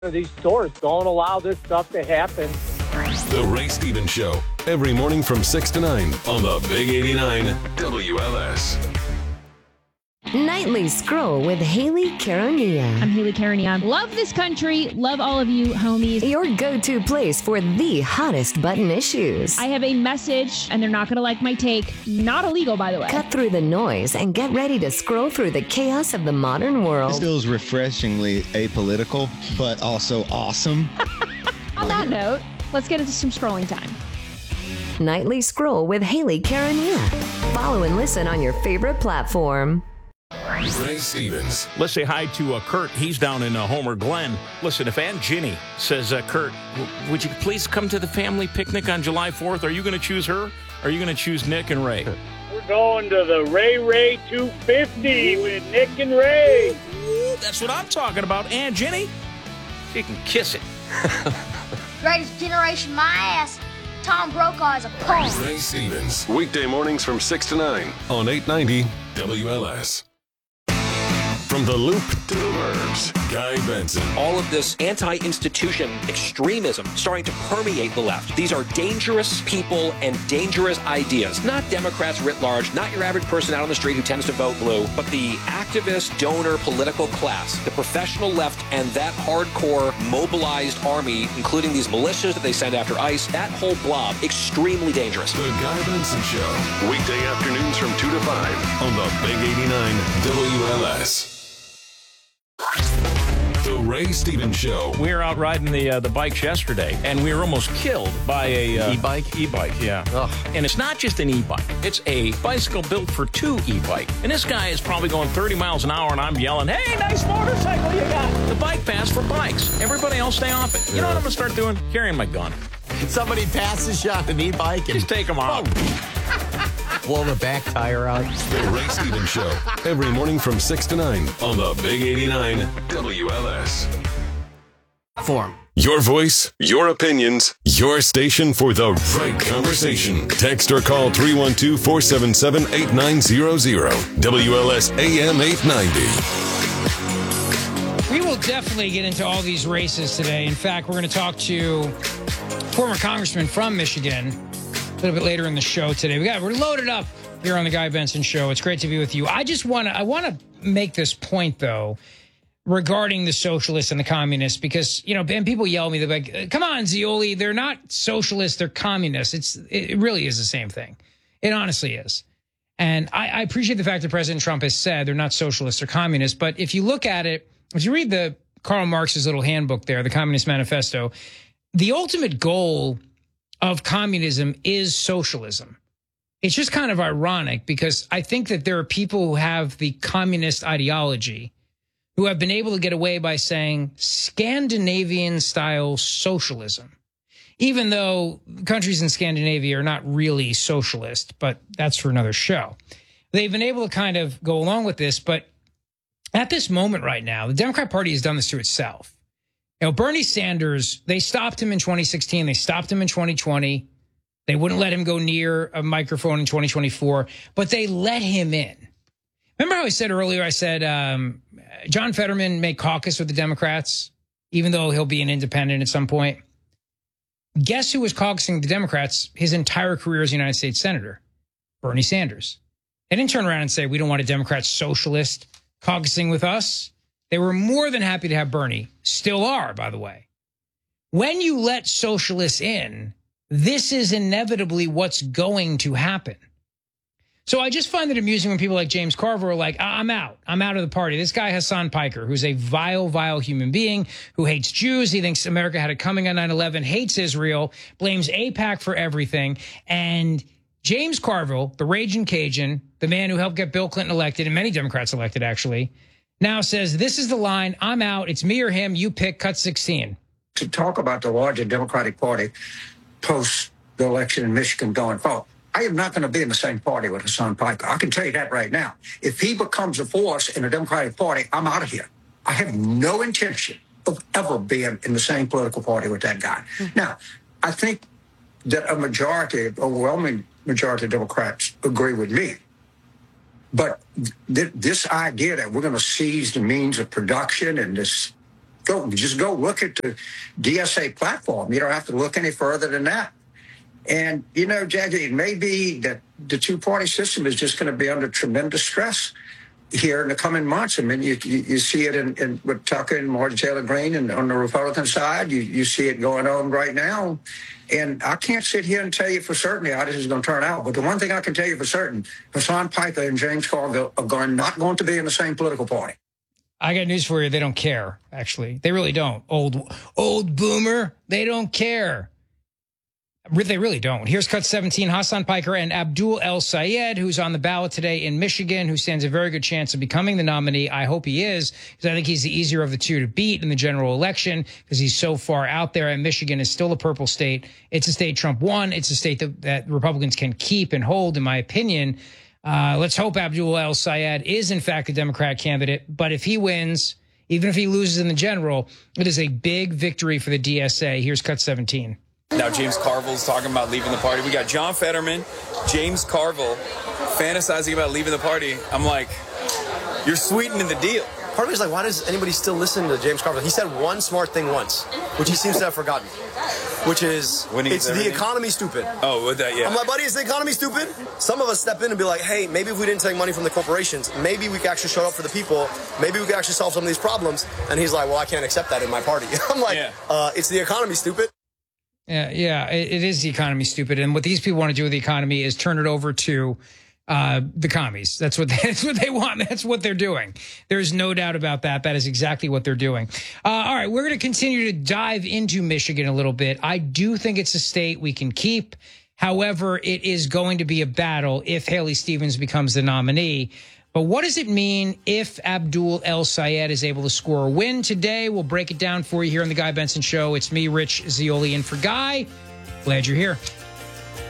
these stores. Don't allow this stuff to happen. The Ray Stevens Show, every morning from 6 to 9 on the Big 89 WLS. Nightly Scroll with Haley Caronia. I'm Haley Caronia. Love this country. Love all of you homies. Your go-to place for the hottest button issues. I have a message, and they're not going to like my take. Not illegal, by the way. Cut through the noise and get ready to scroll through the chaos of the modern world. This feels refreshingly apolitical, but also awesome. On that note, let's get into some scrolling time. Nightly Scroll with Haley Caronia. Follow and listen on your favorite platform. Ray Stevens. Let's say hi to Kurt. He's down in Homer Glen. Listen, if Aunt Ginny says, Kurt, would you please come to the family picnic on July 4th? Are you going to choose her? Or are you going to choose Nick and Ray? We're going to the Ray 250 with Nick and Ray. That's what I'm talking about, Aunt Ginny. She can kiss it. Greatest generation, my ass. Tom Brokaw is a punk. Ray Stevens. Weekday mornings from 6 to 9 on 890 WLS. From the Loop to the Verbs, Guy Benson. All of this anti-institution extremism starting to permeate the left. These are dangerous people and dangerous ideas. Not Democrats writ large, not your average person out on the street who tends to vote blue, but the activist, donor, political class, the professional left, and that hardcore mobilized army, including these militias that they send after ICE, that whole blob, extremely dangerous. The Guy Benson Show. Weekday afternoons from 2 to 5 on the Big 89 WLS. The Ray Stevens Show. We were out riding the bikes yesterday, and we were almost killed by a... E-bike? E-bike, yeah. Ugh. And it's not just an e-bike. It's a bicycle built for two e-bike. And this guy is probably going 30 miles an hour, and I'm yelling, hey, nice motorcycle you got. The bike pass for bikes. Everybody else stay off it. You know what I'm going to start doing? Carrying my gun. Somebody passes you on an e-bike and just take them out. Blow the back tire out. The Ray Stevens Show, every morning from 6 to 9 on the Big 89 WLS. Form. Your voice, your opinions, your station for the right conversation. Text or call 312-477-8900. WLS AM 890. We will definitely get into all these races today. In fact, we're going to talk to former congressman from Michigan a little bit later in the show today. We're loaded up here on the Guy Benson Show. It's great to be with you. I want to make this point though regarding the socialists and the communists, because and people yell at me, they're like, "Come on, Zioli, they're not socialists, they're communists." It really is the same thing. It honestly is. And I appreciate the fact that President Trump has said they're not socialists or communists, but if you look at it, if you read the Karl Marx's little handbook there, the Communist Manifesto, the ultimate goal of communism is socialism. It's just kind of ironic because I think that there are people who have the communist ideology who have been able to get away by saying Scandinavian-style socialism, even though countries in Scandinavia are not really socialist, but that's for another show. They've been able to kind of go along with this, but at this moment right now, the Democrat Party has done this to itself. Bernie Sanders, they stopped him in 2016. They stopped him in 2020. They wouldn't let him go near a microphone in 2024, but they let him in. Remember how I said earlier, I said John Fetterman may caucus with the Democrats, even though he'll be an independent at some point. Guess who was caucusing with the Democrats his entire career as a United States Senator? Bernie Sanders. They didn't turn around and say, we don't want a Democrat socialist caucusing with us. They were more than happy to have Bernie. Still are, by the way. When you let socialists in, this is inevitably what's going to happen. So I just find it amusing when people like James Carver are like, I'm out. I'm out of the party. This guy, Hassan Piker, who's a vile, vile human being who hates Jews. He thinks America had it coming on 9/11, hates Israel, blames AIPAC for everything. And James Carville, the raging Cajun, the man who helped get Bill Clinton elected and many Democrats elected, actually, now says, this is the line, I'm out, it's me or him, you pick, cut 16. To talk about the larger Democratic Party post the election in Michigan going forward, I am not going to be in the same party with Hassan Piker. I can tell you that right now. If he becomes a force in the Democratic Party, I'm out of here. I have no intention of ever being in the same political party with that guy. Mm-hmm. Now, I think that a overwhelming majority of Democrats agree with me. But this idea that we're going to seize the means of production and this just go look at the DSA platform. You don't have to look any further than that. And, Jackie, it may be that the two-party system is just going to be under tremendous stress here in the coming months. I mean, you see it in with Tucker and Marjorie Taylor Greene, and on the Republican side, you see it going on right now. And I can't sit here and tell you for certain how this is going to turn out. But the one thing I can tell you for certain, Hassan Piker and James Carville are not going to be in the same political party. I got news for you. They don't care, actually. They really don't. Old boomer, they don't care. They really don't. Here's cut 17, Hassan Piker and Abdul El Sayed, who's on the ballot today in Michigan, who stands a very good chance of becoming the nominee. I hope he is, because I think he's the easier of the two to beat in the general election, because he's so far out there, and Michigan is still a purple state. It's a state Trump won. It's a state that Republicans can keep and hold, in my opinion. Let's hope Abdul El Sayed is, in fact, a Democrat candidate. But if he wins, even if he loses in the general, it is a big victory for the DSA. Here's cut 17. Now James Carville's talking about leaving the party. We got John Fetterman, James Carville fantasizing about leaving the party. I'm like, you're sweetening the deal. Part of me is like, why does anybody still listen to James Carville? He said one smart thing once, which he seems to have forgotten, which is, it's the economy stupid. Oh, with that, yeah. I'm like, buddy, is the economy stupid? Some of us step in and be like, hey, maybe if we didn't take money from the corporations, maybe we could actually show up for the people. Maybe we could actually solve some of these problems. And he's like, well, I can't accept that in my party. I'm like, it's the economy stupid. Yeah, it is the economy stupid. And what these people want to do with the economy is turn it over to the commies. That's what they want. That's what they're doing. There's no doubt about that. That is exactly what they're doing. All right, we're going to continue to dive into Michigan a little bit. I do think it's a state we can keep. However, it is going to be a battle if Haley Stevens becomes the nominee. But what does it mean if Abdul El Sayed is able to score a win today? We'll break it down for you here on The Guy Benson Show. It's me, Rich Zeoli, in for Guy. Glad you're here.